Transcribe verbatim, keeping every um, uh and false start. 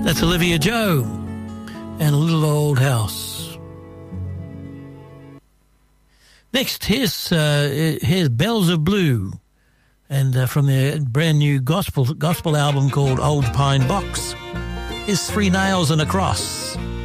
That's Olivia Joe and A Little Old House. Next, here's, uh, here's Bells of Blue, and uh, from their brand new gospel gospel album called Old Pine Box, is Three Nails and a Cross.